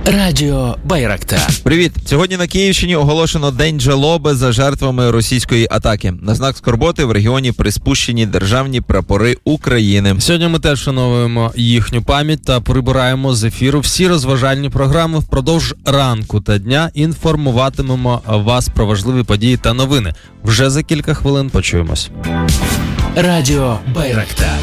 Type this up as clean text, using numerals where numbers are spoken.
Радіо Байрактар. Привіт! Сьогодні на Київщині оголошено День жалоби за жертвами російської атаки. На знак скорботи в регіоні приспущені державні прапори України. Сьогодні ми теж вшановуємо їхню пам'ять та прибираємо з ефіру всі розважальні програми. Впродовж ранку та дня інформуватимемо вас про важливі події та новини. Вже за кілька хвилин почуємось. Радіо Байрактар.